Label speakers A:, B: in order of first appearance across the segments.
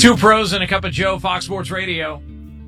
A: Two pros and a cup of Joe, Fox Sports Radio.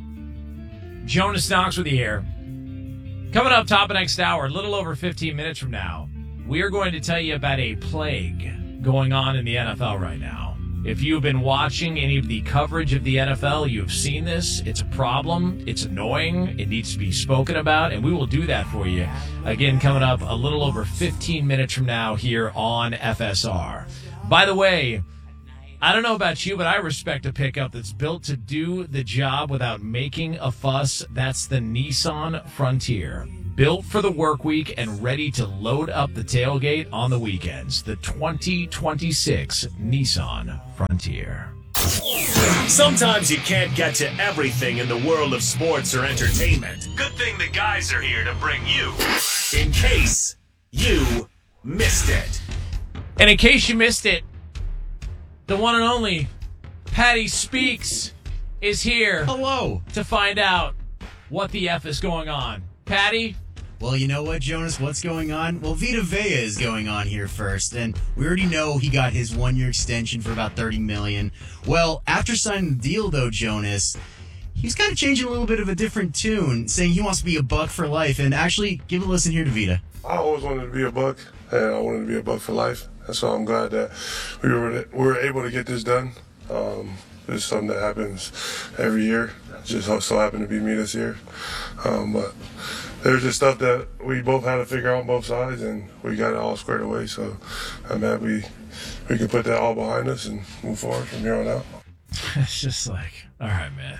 A: Jonas Knox with you here. Coming up top of next hour, a little over 15 minutes from now, we are going to tell you about a plague going on in the NFL right now. If you've been watching any of the coverage of the NFL, you have seen this. It's a problem. It's annoying. It needs to be spoken about, and we will do that for you. Again, coming up a little over 15 minutes from now here on FSR. By the way, I don't know about you, but I respect a pickup that's built to do the job without making a fuss. That's the Nissan Frontier. Built for the work week and ready to load up the tailgate on the weekends. The 2026 Nissan Frontier.
B: Sometimes you can't get to everything in the world of sports or entertainment. Good thing the guys are here to bring you in case you missed it.
A: And in case you missed it, the one and only Patty Speaks is here.
C: Hello.
A: To find out what the F is going on. Patty?
C: Well, you know what, Jonas? What's going on? Well, Vita Vea is going on here first, and we already know he got his one-year extension for about $30 million. Well, after signing the deal, though, Jonas, he's kind of changing a little bit of a different tune, saying he wants to be a Buck for life. And actually, give a listen here to Vita.
D: I always wanted to be a Buck, and I wanted to be a Buck for life. And so I'm glad that we were able to get this done. It's something that happens every year. It just so happened to be me this year. But there's just stuff that we both had to figure out on both sides, and we got it all squared away. So I'm happy we can put that all behind us and move forward from here on out.
A: It's just like, all right, man.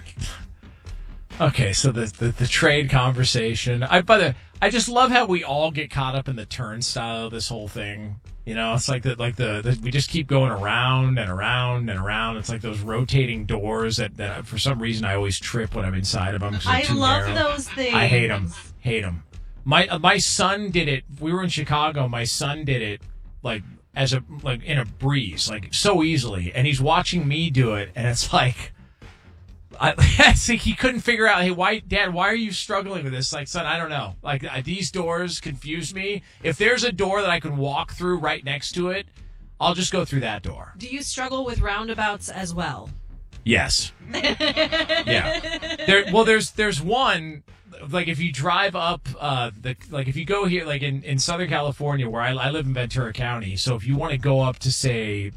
A: Okay, so the trade conversation. I just love how we all get caught up in the turnstile of this whole thing. You know, it's like we just keep going around and around and around. It's like those rotating doors that for some reason I always trip when I'm inside of them.
E: I love those things.
A: I hate them. My son did it. We were in Chicago. My son did it like in a breeze, like so easily, and he's watching me do it, and it's like. I think he couldn't figure out, hey, Dad, why are you struggling with this? Like, son, I don't know. Like, these doors confuse me. If there's a door that I can walk through right next to it, I'll just go through that door.
E: Do you struggle with roundabouts as well?
A: Yes. Yeah. There's one, like, if you drive up, if you go here, like, in Southern California, where I live in Ventura County, so if you want to go up to, say,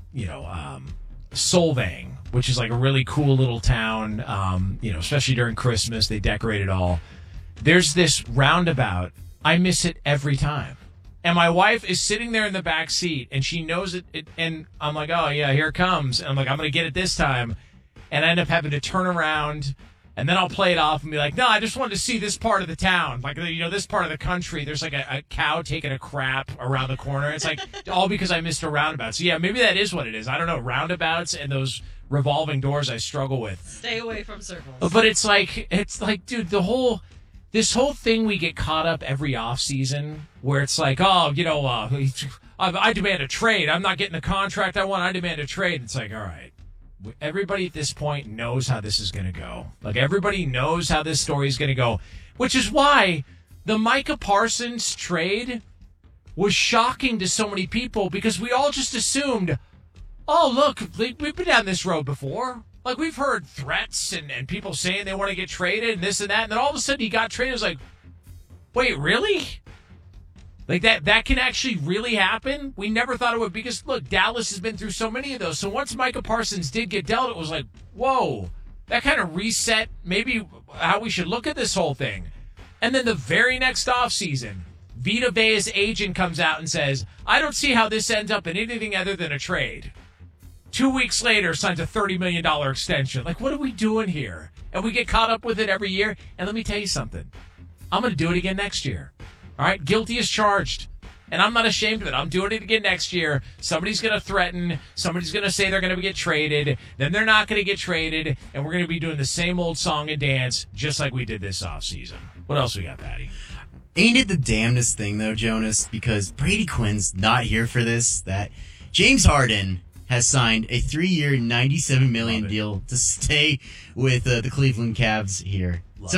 A: Solvang, which is like a really cool little town, especially during Christmas, they decorate it all. There's this roundabout. I miss it every time. And my wife is sitting there in the back seat, and she knows it, and I'm like, oh, yeah, here it comes. And I'm like, I'm going to get it this time. And I end up having to turn around, and then I'll play it off and be like, no, I just wanted to see this part of the town. Like, this part of the country, there's like a cow taking a crap around the corner. It's like all because I missed a roundabout. So, yeah, maybe that is what it is. I don't know. Roundabouts and those revolving doors I struggle with.
E: Stay away from circles.
A: But it's like, dude, this whole thing we get caught up every off season where it's like, oh, I demand a trade. I'm not getting the contract I want. I demand a trade. It's like, all right. Everybody at this point knows how this is going to go. Like, everybody knows how this story is going to go, which is why the Micah Parsons trade was shocking to so many people, because we all just assumed, oh, look, we've been down this road before. Like, we've heard threats and people saying they want to get traded and this and that. And then all of a sudden he got traded. It was like, wait, really? Like, that can actually really happen? We never thought it would, because, look, Dallas has been through so many of those. So once Micah Parsons did get dealt, it was like, whoa, that kind of reset maybe how we should look at this whole thing. And then the very next offseason, Vita Vea's agent comes out and says, I don't see how this ends up in anything other than a trade. 2 weeks later, signs a $30 million extension. Like, what are we doing here? And we get caught up with it every year. And let me tell you something. I'm going to do it again next year. All right? Guilty as charged. And I'm not ashamed of it. I'm doing it again next year. Somebody's going to threaten. Somebody's going to say they're going to get traded. Then they're not going to get traded. And we're going to be doing the same old song and dance just like we did this offseason. What else we got, Patty?
C: Ain't it the damnedest thing, though, Jonas? Because Brady Quinn's not here for this. That James Harden has signed a 3-year, $97 million deal to stay with the Cleveland Cavs here. So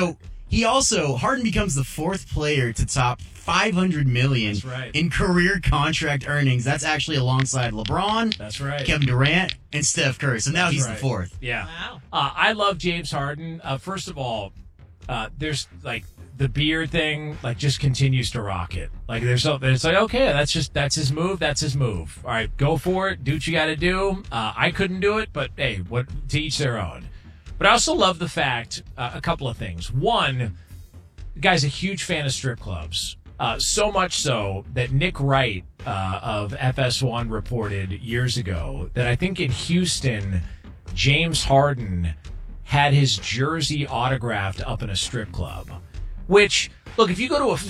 C: Harden becomes the fourth player to top $500 million
A: That's right.
C: in career contract earnings. That's actually alongside LeBron,
A: That's right.
C: Kevin Durant, and Steph Curry. So now he's the fourth.
A: Yeah.
E: Wow.
A: I love James Harden. First of all, there's like the beard thing, like just continues to rock it. Like it's like, okay, that's his move. That's his move. All right, go for it. Do what you got to do. I couldn't do it, but hey, to each their own. But I also love the fact, a couple of things. One, the guy's a huge fan of strip clubs. So much so that Nick Wright of FS1 reported years ago that I think in Houston, James Harden had his jersey autographed up in a strip club. Which, look, if you go to a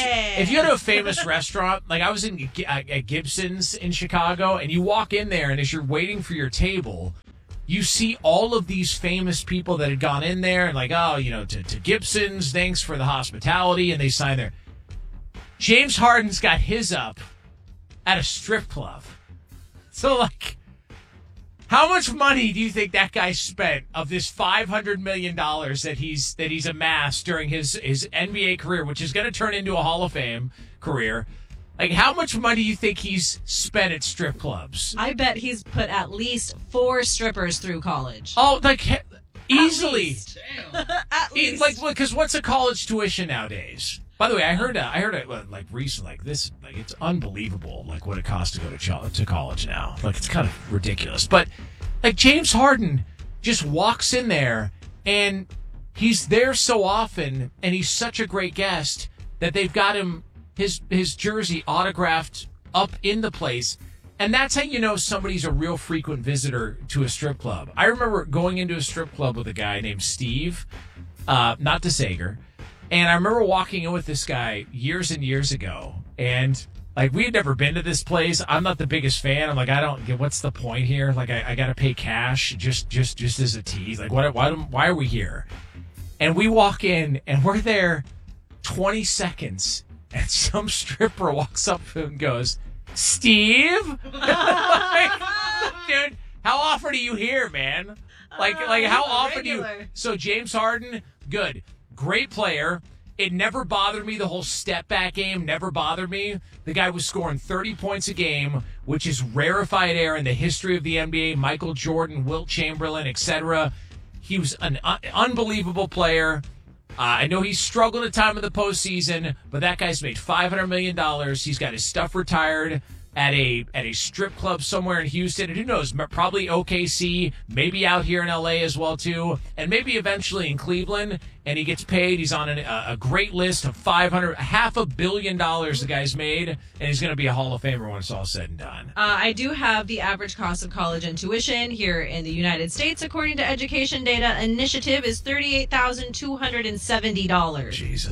A: famous restaurant, like I was at Gibson's in Chicago, and you walk in there, and as you're waiting for your table, you see all of these famous people that had gone in there and like, oh, to Gibson's, thanks for the hospitality, and they sign there. James Harden's got his up at a strip club. So, like, how much money do you think that guy spent of this $500 million that he's amassed during his NBA career, which is going to turn into a Hall of Fame career? Like, how much money do you think he's spent at strip clubs?
E: I bet he's put at least 4 strippers through college.
A: Oh, like, easily.
E: At least.
A: Like, because what's a college tuition nowadays? By the way, I heard it like recently, like this, like it's unbelievable, like what it costs to go to college now. Like it's kind of ridiculous. But like James Harden just walks in there, and he's there so often, and he's such a great guest that they've got him his jersey autographed up in the place. And that's how you know somebody's a real frequent visitor to a strip club. I remember going into a strip club with a guy named Steve, not DeSager. And I remember walking in with this guy years and years ago, and like we had never been to this place. I'm not the biggest fan. I'm like, I don't get what's the point here. Like I got to pay cash just as a tease. Like why are we here? And we walk in, and we're there 20 seconds, and some stripper walks up and goes, "Steve," like, dude, how often are you here, man? Like how often do you? So James Harden, good. Great player. It never bothered me. The whole step back game never bothered me. The guy was scoring 30 points a game, which is rarefied air in the history of the NBA. Michael Jordan, Wilt Chamberlain, etc. He was an unbelievable player. I know he's struggled at time of the postseason, but that guy's made $500 million. He's got his stuff retired at a strip club somewhere in Houston, and who knows, probably OKC, maybe out here in LA as well too, and maybe eventually in Cleveland. And he gets paid. He's on a great list of $500 million the guy's made, and he's going to be a Hall of Famer when it's all said and done.
E: I do have the average cost of college and tuition here in the United States, according to Education Data Initiative, is $38,270.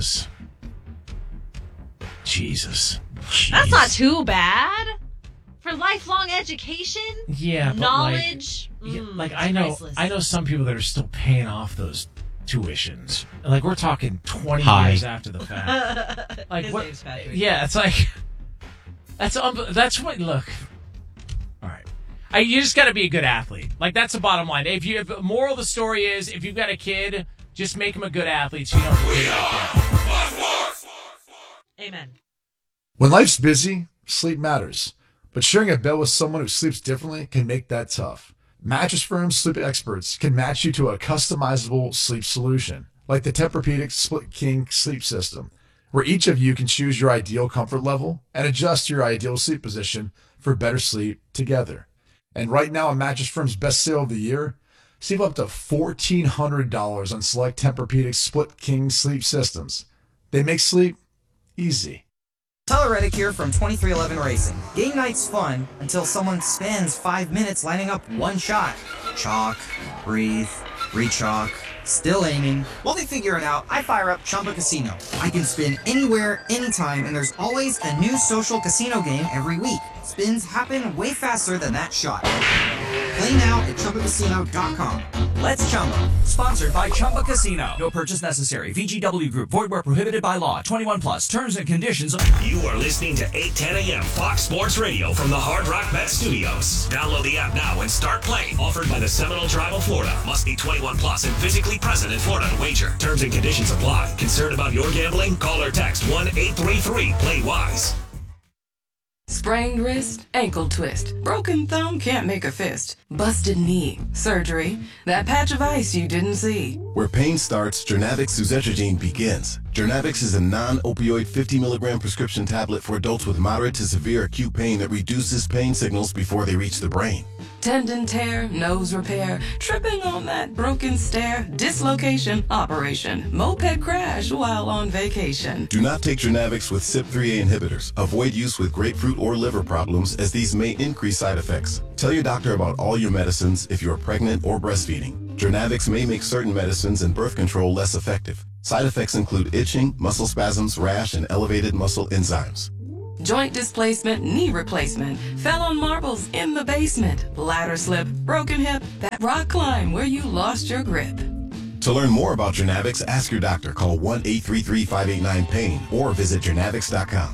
A: Jesus.
E: That's not too bad for lifelong education.
A: Yeah, but
E: knowledge.
A: I know
E: priceless.
A: I know some people that are still paying off those tuitions. Like we're talking 20 years after the fact. Like
E: His
A: what?
E: name's Patrick.
A: Yeah, it's like that's what. Look, all right. You just got to be a good athlete. Like that's the bottom line. If you have, moral of the story is, if you've got a kid, just make him a good athlete. So you don't have to pay that kid.
E: Amen.
F: When life's busy, sleep matters. But sharing a bed with someone who sleeps differently can make that tough. Mattress Firm sleep experts can match you to a customizable sleep solution, like the Tempur-Pedic Split King sleep system, where each of you can choose your ideal comfort level and adjust your ideal sleep position for better sleep together. And right now, on Mattress Firm's best sale of the year, save up to $1,400 on select Tempur-Pedic Split King sleep systems. They make sleep easy.
G: Tyler Reddick here from 2311 Racing. Game night's fun until someone spends 5 minutes lining up one shot. Chalk, breathe, re-chalk, still aiming. While they figure it out, I fire up Chumba Casino. I can spin anywhere, anytime, and there's always a new social casino game every week. Spins happen way faster than that shot. Play now at ChumbaCasino.com. Let's Chumba. Sponsored by Chumba Casino. No purchase necessary. VGW Group. Void where prohibited by law. 21 plus. Terms and conditions.
B: You are listening to 810 a.m. Fox Sports Radio from the Hard Rock Bet Studios. Download the app now and start playing. Offered by the Seminole Tribe of Florida. Must be 21 plus and physically present in Florida to wager. Terms and conditions apply. Concerned about your gambling? Call or text 1-833-PLAY-WISE.
H: Sprained wrist, ankle twist, broken thumb, can't make a fist, busted knee, surgery, that patch of ice you didn't see.
I: Where pain starts, Jernavix suzetrigine begins. Jernavix is a non-opioid 50 milligram prescription tablet for adults with moderate to severe acute pain that reduces pain signals before they reach the brain.
H: Tendon tear, nose repair, tripping on that broken stair, dislocation, operation, moped crash while on vacation.
I: Do not take Jernavix with CYP3A inhibitors. Avoid use with grapefruit or liver problems as these may increase side effects. Tell your doctor about all your medicines if you are pregnant or breastfeeding. Jernavix may make certain medicines and birth control less effective. Side effects include itching, muscle spasms, rash, and elevated muscle enzymes.
H: Joint displacement, knee replacement, fell on marbles in the basement, ladder slip, broken hip, that rock climb where you lost your grip.
I: To learn more about Jernavix, ask your doctor. Call 1-833-589-PAIN or visit Jernavix.com.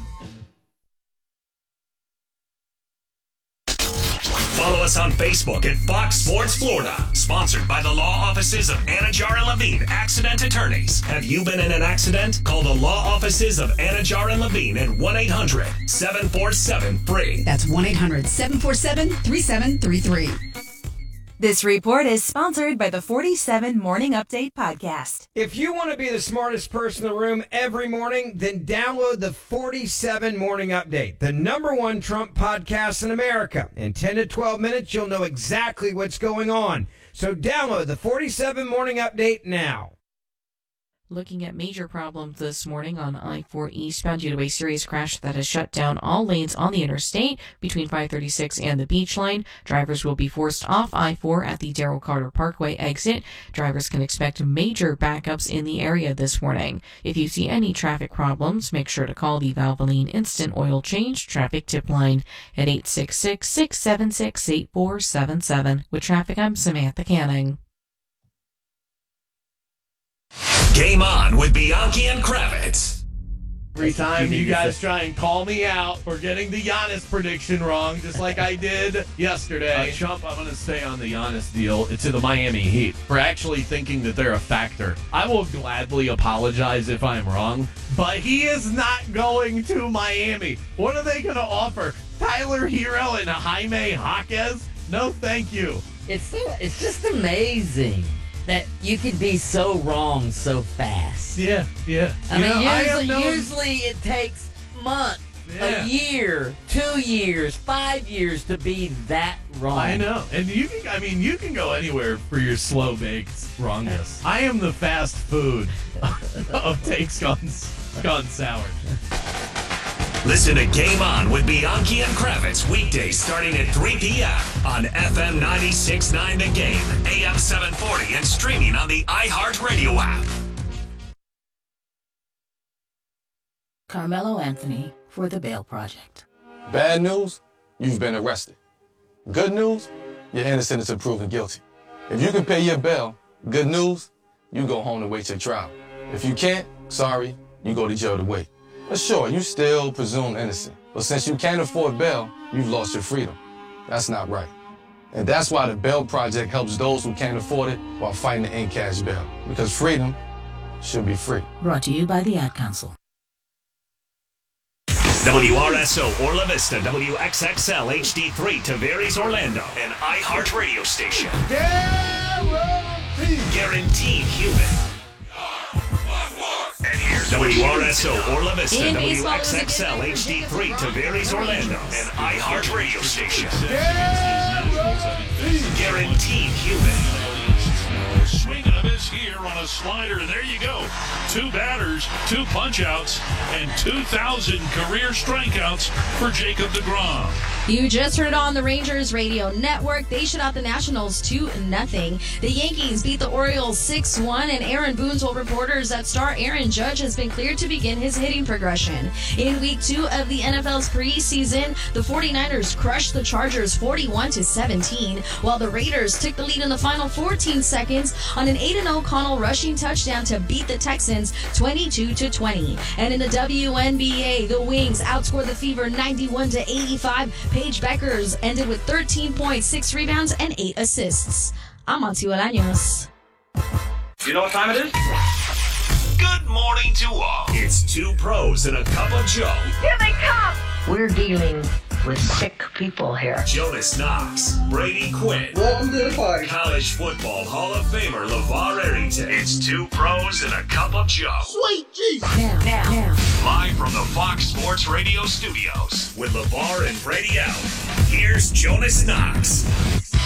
B: Follow us on Facebook at Fox Sports Florida. Sponsored by the law offices of Anajar and Levine, accident attorneys. Have you been in an accident? Call the law offices of Anajar and Levine at 1-800-747-FREE.
J: That's 1-800-747-3733.
K: This report is sponsored by the 47 Morning Update podcast.
L: If you want to be the smartest person in the room every morning, then download the 47 Morning Update, the #1 Trump podcast in America. In 10 to 12 minutes, you'll know exactly what's going on. So download the 47 Morning Update now.
M: Looking at major problems this morning on I-4 eastbound due to a serious crash that has shut down all lanes on the interstate between 536 and the Beach Line. Drivers will be forced off I-4 at the Darrell Carter Parkway exit. Drivers can expect major backups in the area this morning. If you see any traffic problems, make sure to call the Valvoline Instant Oil Change Traffic Tip Line at 866-676-8477. With traffic, I'm Samantha Canning.
B: Game on with Bianchi and Kravitz.
A: Every time you guys try and call me out for getting the Giannis prediction wrong, just like I did yesterday. Chump, I'm going to stay on the Giannis deal to the Miami Heat for actually thinking that they're a factor. I will gladly apologize if I'm wrong, but he is not going to Miami. What are they going to offer? Tyler Hero and Jaime Jaquez? No, thank you.
N: It's just amazing that you can be so wrong so fast.
A: Yeah.
N: I mean, usually it takes months, a year, 2 years, 5 years to be that wrong.
A: I know. And you can go anywhere for your slow baked wrongness. I am the fast food of takes gone sour.
B: Listen to Game On with Bianchi and Kravitz weekdays starting at 3 p.m. on FM 96.9 The Game, AM 740, and streaming on the iHeartRadio app.
O: Carmelo Anthony for the Bail Project.
P: Bad news, you've been arrested. Good news, you're innocent until proven guilty. If you can pay your bail, good news, you go home to wait your trial. If you can't, sorry, you go to jail to wait. But sure, you still presumed innocent. But since you can't afford bail, you've lost your freedom. That's not right. And that's why the Bail Project helps those who can't afford it while fighting to end cash bail. Because freedom should be free.
O: Brought to you by the Ad Council.
B: WRSO Orla Vista, WXXL HD3 Tavares Orlando, an iHeart radio station. Guaranteed human. And here's WRSO Orla Vista, WXXL HD3 Tavares Orlando, an iHeart radio station. Guaranteed human.
J: swing and a miss here on a slider. There you go. 2 batters, 2 punch-outs, and 2,000 career strikeouts for Jacob deGrom.
E: You just heard it on the Rangers radio network. They shut out the Nationals 2-0. The Yankees beat the Orioles 6-1, and Aaron Boone told reporters that star Aaron Judge has been cleared to begin his hitting progression. In Week 2 of the NFL's preseason, the 49ers crushed the Chargers 41-17, while the Raiders took the lead in the final 14 seconds on an 8-0 Connell rushing touchdown to beat the Texans 22-20. And in the WNBA, the Wings outscored the Fever 91-85. Paige Beckers ended with 13 points, 6 rebounds, and 8 assists. I'm Monty Bolaños.
B: You know what time it is? Good morning to all. It's 2 pros and a cup of Joe.
Q: Here they come! We're dealing with sick people here.
B: Jonas Knox, Brady Quinn.
Q: Welcome to the party.
B: College football Hall of Famer LeVar Arrington. It's 2 pros and a cup of Joe.
Q: Sweet Jesus! Now.
B: Live from the Fox Sports Radio studios with LeVar and Brady out. Here's Jonas Knox.